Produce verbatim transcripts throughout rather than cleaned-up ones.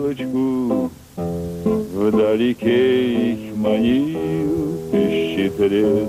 девочку, вдалеке их манил пищит лес.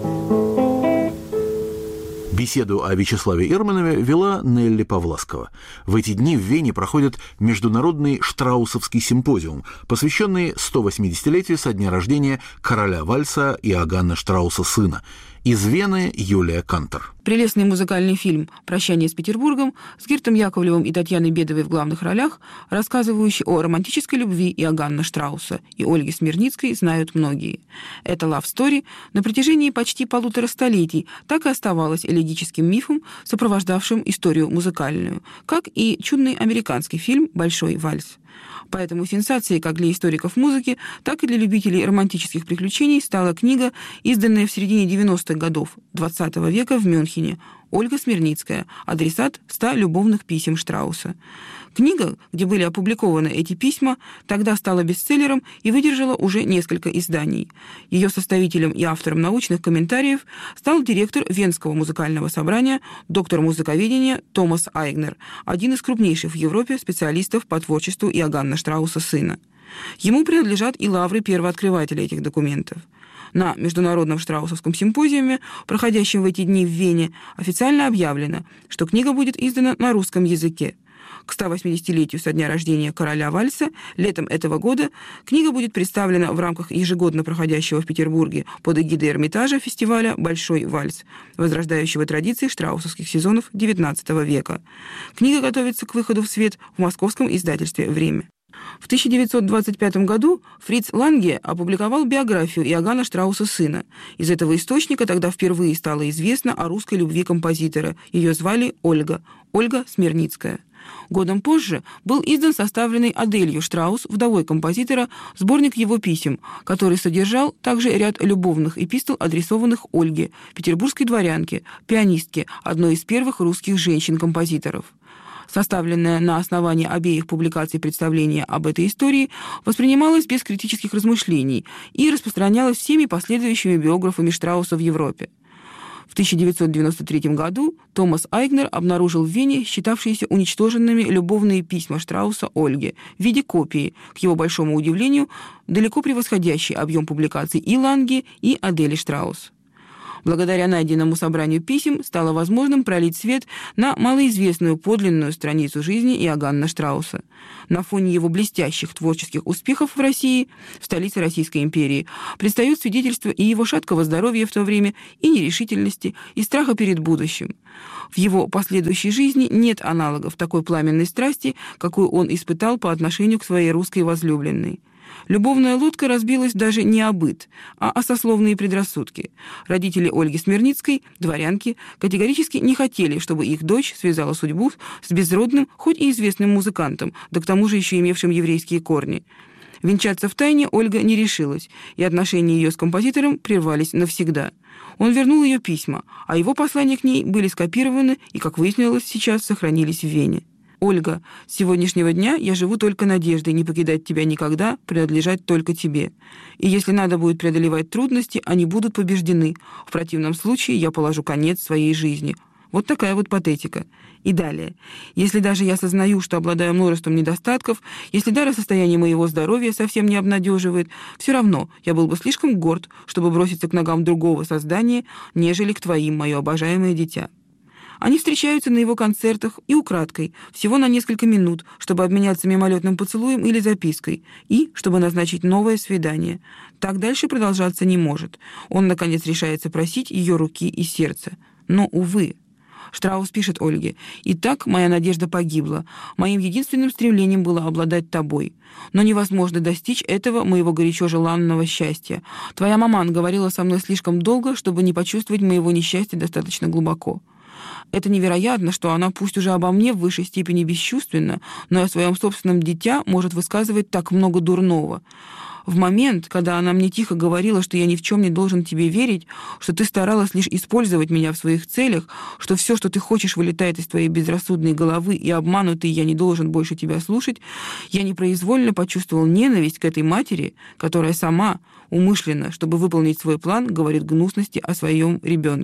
Беседу о Вячеславе Эрманове вела Нелли Павласкова. В эти дни в Вене проходит международный штраусовский симпозиум, посвященный сто восьмидесятилетию со дня рождения короля вальса Иоганна Штрауса сына. Из Вены Юлия Кантор. Прелестный музыкальный фильм «Прощание с Петербургом» с Гиртом Яковлевым и Татьяной Бедовой в главных ролях, рассказывающий о романтической любви Иоганна Штрауса и Ольги Смирницкой, знают многие. Эта лав-стори на протяжении почти полутора столетий так и оставалась элегическим мифом, сопровождавшим историю музыкальную, как и чудный американский фильм «Большой вальс». Поэтому сенсацией как для историков музыки, так и для любителей романтических приключений стала книга, изданная в середине девяностых годов двадцатого века в Мюнхене, Ольга Смирницкая, адресат ста любовных писем Штрауса. Книга, где были опубликованы эти письма, тогда стала бестселлером и выдержала уже несколько изданий. Ее составителем и автором научных комментариев стал директор Венского музыкального собрания, доктор музыковедения Томас Айгнер, один из крупнейших в Европе специалистов по творчеству Иоганна Штрауса сына. Ему принадлежат и лавры первооткрывателя этих документов. На Международном штраусовском симпозиуме, проходящем в эти дни в Вене, официально объявлено, что книга будет издана на русском языке. К ста восьмидесятилетию со дня рождения короля вальса летом этого года книга будет представлена в рамках ежегодно проходящего в Петербурге под эгидой Эрмитажа фестиваля «Большой вальс», возрождающего традиции штраусовских сезонов девятнадцатого века. Книга готовится к выходу в свет в московском издательстве «Время». В тысяча девятьсот двадцать пятом году Фриц Ланге опубликовал биографию Иоганна Штрауса сына. Из этого источника тогда впервые стало известно о русской любви композитора. Ее звали Ольга, Ольга Смирницкая. Годом позже был издан составленный Аделью Штраус, вдовой композитора, сборник его писем, который содержал также ряд любовных эпистол, адресованных Ольге, петербургской дворянке, пианистке, одной из первых русских женщин-композиторов. Составленное на основании обеих публикаций представление об этой истории воспринималось без критических размышлений и распространялось всеми последующими биографами Штрауса в Европе. В тысяча девятьсот девяносто третьем году Томас Айгнер обнаружил в Вене считавшиеся уничтоженными любовные письма Штрауса Ольге в виде копии, к его большому удивлению, далеко превосходящий объем публикаций и Ланге, и Адели Штраус. Благодаря найденному собранию писем стало возможным пролить свет на малоизвестную подлинную страницу жизни Иоганна Штрауса. На фоне его блестящих творческих успехов в России, в столице Российской империи, предстают свидетельства и его шаткого здоровья в то время, и нерешительности, и страха перед будущим. В его последующей жизни нет аналогов такой пламенной страсти, какую он испытал по отношению к своей русской возлюбленной. Любовная лодка разбилась даже не о быт, а о сословные предрассудки. Родители Ольги Смирницкой, дворянки, категорически не хотели, чтобы их дочь связала судьбу с безродным, хоть и известным музыкантом, да к тому же еще имевшим еврейские корни. Венчаться втайне Ольга не решилась, и отношения ее с композитором прервались навсегда. Он вернул ее письма, а его послания к ней были скопированы и, как выяснилось сейчас, сохранились в Вене. «Ольга, с сегодняшнего дня я живу только надеждой не покидать тебя никогда, принадлежать только тебе. И если надо будет преодолевать трудности, они будут побеждены. В противном случае я положу конец своей жизни». Вот такая вот патетика. И далее. «Если даже я сознаю, что обладаю множеством недостатков, если даже состояние моего здоровья совсем не обнадеживает, все равно я был бы слишком горд, чтобы броситься к ногам другого создания, нежели к твоим, мое обожаемое дитя». Они встречаются на его концертах и украдкой, всего на несколько минут, чтобы обменяться мимолетным поцелуем или запиской, и чтобы назначить новое свидание. Так дальше продолжаться не может. Он, наконец, решается просить ее руки и сердца. Но, увы. Штраус пишет Ольге: «Итак, моя надежда погибла. Моим единственным стремлением было обладать тобой. Но невозможно достичь этого моего горячо желанного счастья. Твоя маман говорила со мной слишком долго, чтобы не почувствовать моего несчастья достаточно глубоко. Это невероятно, что она, пусть уже обо мне в высшей степени бесчувственна, но и о своем собственном дитя может высказывать так много дурного. В момент, когда она мне тихо говорила, что я ни в чем не должен тебе верить, что ты старалась лишь использовать меня в своих целях, что все, что ты хочешь, вылетает из твоей безрассудной головы, и обманутый я не должен больше тебя слушать, я непроизвольно почувствовал ненависть к этой матери, которая сама, умышленно, чтобы выполнить свой план, говорит гнусности о своем ребенке».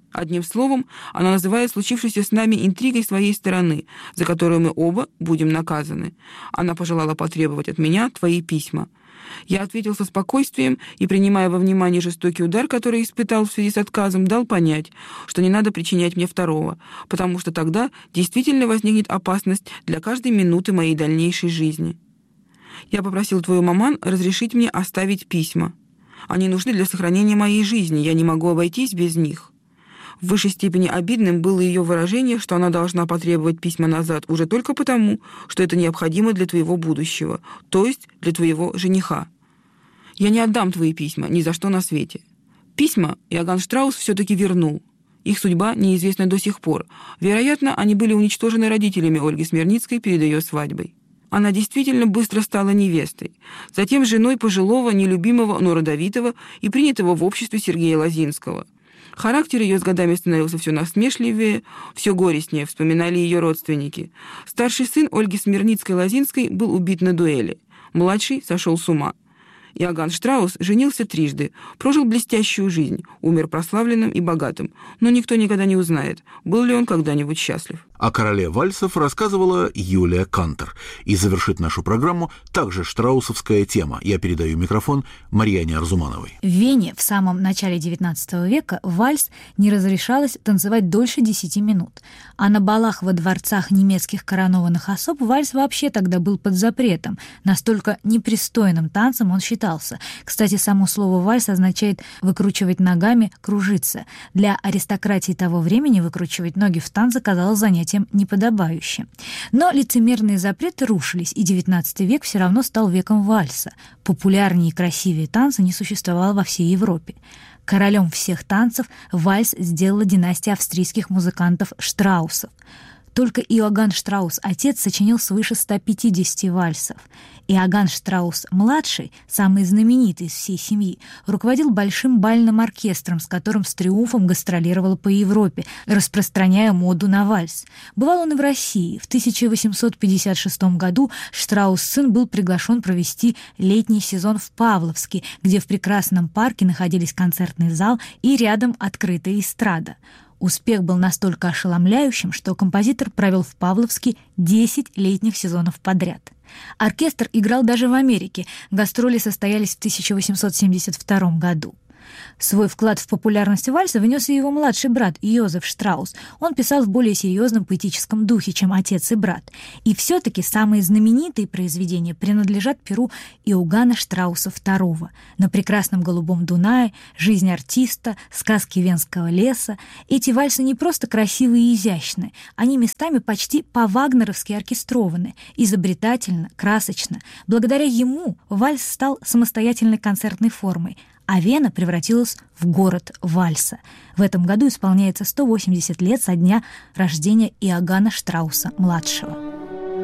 Одним словом, она называет случившееся с нами интригой своей стороны, за которую мы оба будем наказаны. Она пожелала потребовать от меня твои письма. Я ответил со спокойствием и, принимая во внимание жестокий удар, который испытал в связи с отказом, дал понять, что не надо причинять мне второго, потому что тогда действительно возникнет опасность для каждой минуты моей дальнейшей жизни. Я попросил твою маман разрешить мне оставить письма. Они нужны для сохранения моей жизни, я не могу обойтись без них. В высшей степени обидным было ее выражение, что она должна потребовать письма назад уже только потому, что это необходимо для твоего будущего, то есть для твоего жениха. Я не отдам твои письма ни за что на свете. Письма Иоганн Штраус все-таки вернул. Их судьба неизвестна до сих пор. Вероятно, они были уничтожены родителями Ольги Смирницкой перед ее свадьбой. Она действительно быстро стала невестой, затем женой пожилого, нелюбимого, но родовитого и принятого в обществе Сергея Лозинского. Характер ее с годами становился все насмешливее, все горестнее, вспоминали ее родственники. Старший сын Ольги Смирницкой-Лозинской был убит на дуэли. Младший сошел с ума. Иоганн Штраус женился трижды, прожил блестящую жизнь, умер прославленным и богатым, но никто никогда не узнает, был ли он когда-нибудь счастлив. О короле вальсов рассказывала Юлия Кантер. И завершит нашу программу также штраусовская тема. Я передаю микрофон Марьяне Арзумановой. В Вене в самом начале девятнадцатого века вальс не разрешалось танцевать дольше десяти минут. А на балах во дворцах немецких коронованных особ вальс вообще тогда был под запретом. Настолько непристойным танцем он считался. Кстати, само слово «вальс» означает «выкручивать ногами, кружиться». Для аристократии того времени выкручивать ноги в танце казалось занятием неподобающим. Но лицемерные запреты рушились, и девятнадцатый век все равно стал веком вальса. Популярнее и красивее танца не существовало во всей Европе. Королем всех танцев вальс сделала династия австрийских музыкантов Штраусов. Только Иоганн Штраус, отец, сочинил свыше ста пятидесяти вальсов. Иоганн Штраус-младший, самый знаменитый из всей семьи, руководил большим бальным оркестром, с которым с триумфом гастролировал по Европе, распространяя моду на вальс. Бывал он и в России. В тысяча восемьсот пятьдесят шестом году Штраус-сын был приглашен провести летний сезон в Павловске, где в прекрасном парке находились концертный зал и рядом открытая эстрада. Успех был настолько ошеломляющим, что композитор провел в Павловске десять летних сезонов подряд. Оркестр играл даже в Америке. Гастроли состоялись в тысяча восемьсот семьдесят втором году. Свой вклад в популярность вальса внес и его младший брат Йозеф Штраус. Он писал в более серьезном поэтическом духе, чем отец и брат. И все-таки самые знаменитые произведения принадлежат перу Иоганна Штрауса второго. «На прекрасном голубом Дунае», «Жизнь артиста», «Сказки Венского леса». Эти вальсы не просто красивые и изящные, они местами почти по-вагнеровски оркестрованы, изобретательно, красочно. Благодаря ему вальс стал самостоятельной концертной формой, а Вена превратилась в город вальса. В этом году исполняется сто восемьдесят лет со дня рождения Иоганна Штрауса-младшего.